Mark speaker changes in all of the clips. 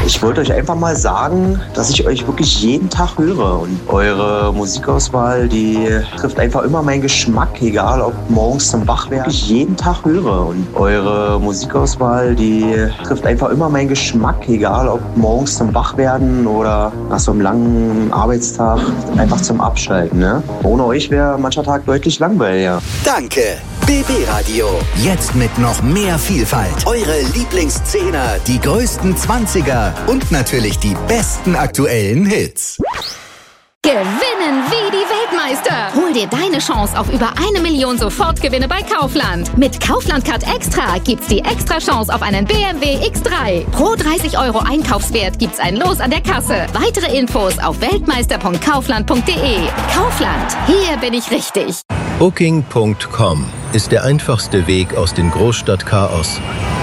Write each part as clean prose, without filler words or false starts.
Speaker 1: Ich wollte euch einfach mal sagen, dass ich euch wirklich jeden Tag höre. Und eure Musikauswahl, die trifft einfach immer meinen Geschmack, egal ob morgens zum Wachwerden. Ich jeden Tag höre. Und eure Musikauswahl, die trifft einfach immer meinen Geschmack, egal ob morgens zum Wachwerden oder nach so einem langen Arbeitstag einfach zum Abschalten. Ne? Ohne euch wäre mancher Tag deutlich langweiliger.
Speaker 2: Danke. BB Radio. Jetzt mit noch mehr Vielfalt. Eure Lieblingszehner, die größten 20er und natürlich die besten aktuellen Hits.
Speaker 3: Gewinnen wie die Weltmeister. Hol dir deine Chance auf über 1 Million Sofortgewinne bei Kaufland. Mit Kaufland Card Extra gibt's die extra Chance auf einen BMW X3. Pro 30 € Einkaufswert gibt's ein Los an der Kasse. Weitere Infos auf weltmeister.kaufland.de. Kaufland, hier bin ich richtig.
Speaker 4: Booking.com ist der einfachste Weg aus dem Großstadtchaos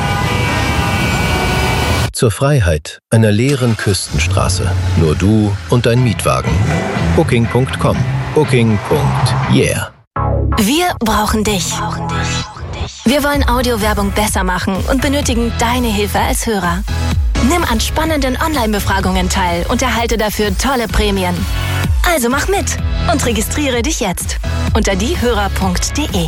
Speaker 4: zur Freiheit einer leeren Küstenstraße. Nur du und dein Mietwagen. Booking.com. Booking.yeah.
Speaker 5: Wir brauchen dich. Wir wollen Audiowerbung besser machen und benötigen deine Hilfe als Hörer. Nimm an spannenden Online-Befragungen teil und erhalte dafür tolle Prämien. Also mach mit und registriere dich jetzt unter diehörer.de.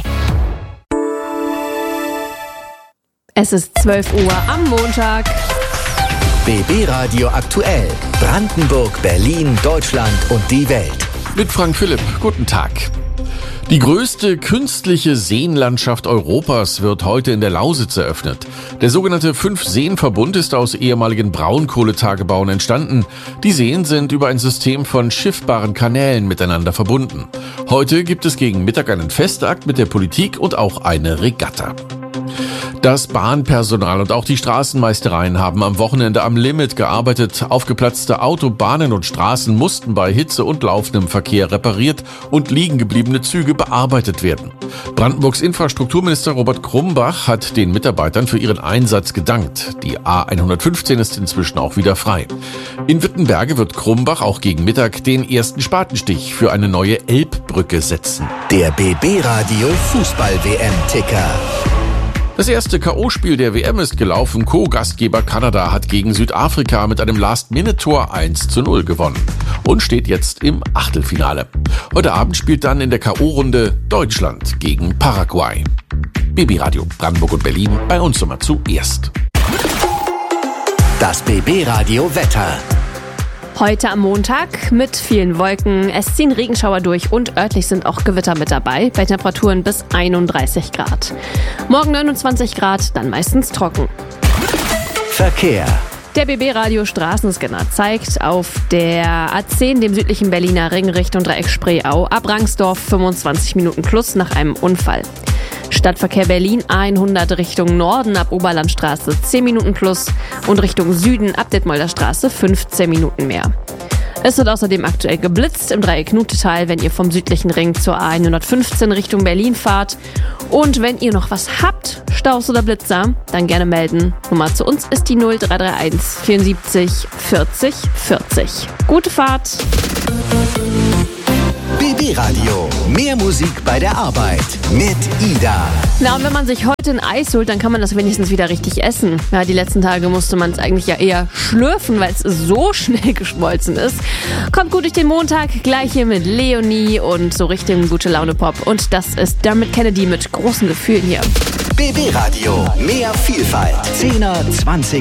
Speaker 6: Es ist 12 Uhr am Montag.
Speaker 2: BB Radio aktuell. Brandenburg, Berlin, Deutschland und die Welt.
Speaker 7: Mit Frank Philipp. Guten Tag. Die größte künstliche Seenlandschaft Europas wird heute in der Lausitz eröffnet. Der sogenannte 5-Seen-Verbund ist aus ehemaligen Braunkohletagebauen entstanden. Die Seen sind über ein System von schiffbaren Kanälen miteinander verbunden. Heute gibt es gegen Mittag einen Festakt mit der Politik und auch eine Regatta. Das Bahnpersonal und auch die Straßenmeistereien haben am Wochenende am Limit gearbeitet. Aufgeplatzte Autobahnen und Straßen mussten bei Hitze und laufendem Verkehr repariert und liegengebliebene Züge bearbeitet werden. Brandenburgs Infrastrukturminister Robert Krumbach hat den Mitarbeitern für ihren Einsatz gedankt. Die A115 ist inzwischen auch wieder frei. In Wittenberge wird Krumbach auch gegen Mittag den ersten Spatenstich für eine neue Elbbrücke setzen.
Speaker 2: Der BB Radio Fußball-WM-Ticker.
Speaker 7: Das erste K.O.-Spiel der WM ist gelaufen. Co-Gastgeber Kanada hat gegen Südafrika mit einem Last-Minute-Tor 1:0 gewonnen und steht jetzt im Achtelfinale. Heute Abend spielt dann in der K.O.-Runde Deutschland gegen Paraguay. BB Radio Brandenburg und Berlin, bei uns immer zuerst.
Speaker 2: Das BB Radio Wetter.
Speaker 6: Heute am Montag mit vielen Wolken. Es ziehen Regenschauer durch und örtlich sind auch Gewitter mit dabei, bei Temperaturen bis 31 Grad. Morgen 29 Grad, dann meistens trocken.
Speaker 2: Verkehr.
Speaker 6: Der BB-Radio Straßenscanner zeigt auf der A10, dem südlichen Berliner Ring Richtung Dreieck Spreeau, ab Rangsdorf 25 Minuten plus nach einem Unfall. Stadtverkehr Berlin A100 Richtung Norden ab Oberlandstraße 10 Minuten plus und Richtung Süden ab Detmolder Straße 15 Minuten mehr. Es wird außerdem aktuell geblitzt im Dreieck Knutetal, wenn ihr vom südlichen Ring zur A115 Richtung Berlin fahrt. Und wenn ihr noch was habt, Staus oder Blitzer, dann gerne melden. Nummer zu uns ist die 0331 74 40 40. Gute Fahrt!
Speaker 2: BB Radio. Mehr Musik bei der Arbeit mit Ida.
Speaker 6: Na, und wenn man sich heute ein Eis holt, dann kann man das wenigstens wieder richtig essen. Ja, die letzten Tage musste man es eigentlich ja eher schlürfen, weil es so schnell geschmolzen ist. Kommt gut durch den Montag, gleich hier mit Leonie und so richtig gute Laune Pop. Und das ist Dermot Kennedy mit großen Gefühlen hier.
Speaker 2: BB Radio. Mehr Vielfalt. 10er, 20